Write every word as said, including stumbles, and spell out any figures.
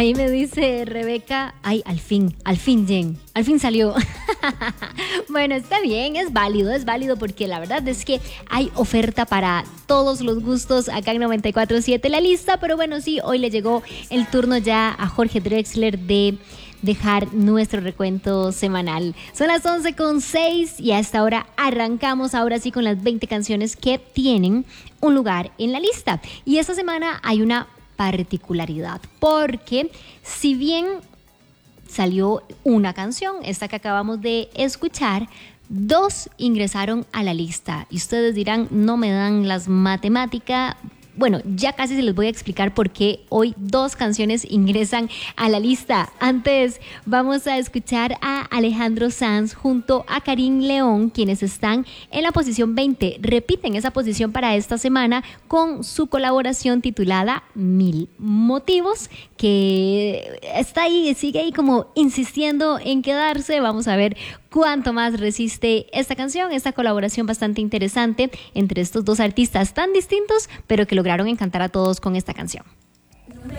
Ahí me dice Rebeca, ay, al fin, al fin, Jen, al fin salió. Bueno, está bien, es válido, es válido porque la verdad es que hay oferta para todos los gustos acá en noventa y cuatro punto siete La Lista, pero bueno, sí, hoy le llegó el turno ya a Jorge Drexler de dejar nuestro recuento semanal. Son las once con seis y a esta hora arrancamos ahora sí con las veinte canciones que tienen un lugar en la lista. Y esta semana hay una particularidad, porque si bien salió una canción, esta que acabamos de escuchar, dos ingresaron a la lista. Y ustedes dirán, no me dan las matemáticas. Bueno, ya casi se les voy a explicar por qué hoy dos canciones ingresan a la lista. Antes vamos a escuchar a Alejandro Sanz junto a Karim León, quienes están en la posición veinte. Repiten esa posición para esta semana con su colaboración titulada Mil Motivos, que está ahí, sigue ahí como insistiendo en quedarse. Vamos a ver cuánto más resiste esta canción, esta colaboración bastante interesante entre estos dos artistas tan distintos, pero que lograron encantar a todos con esta canción.